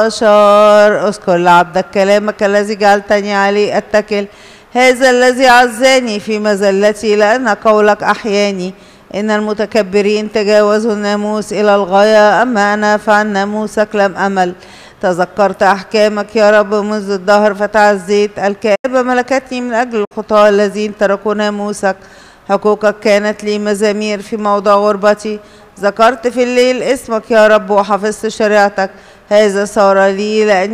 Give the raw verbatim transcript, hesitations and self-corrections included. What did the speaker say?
عشر. اذكر لعبدك كلامك الذي جعلتني عليه اتكل، هذا الذي عزاني في مذلتي لأن قولك أحياني. إن المتكبرين تجاوزوا الناموس إلى الغاية، أما أنا فعن ناموسك لم أمل. تذكرت أحكامك يا رب منذ الدهر فتعزيت، الكآبة ملكتني من أجل الخطاة الذين تركوا ناموسك. حقوقك كانت لي مزامير في موضع غربتي، ذكرت في الليل اسمك يا رب وحفظت شريعتك. هذا صار لي لأني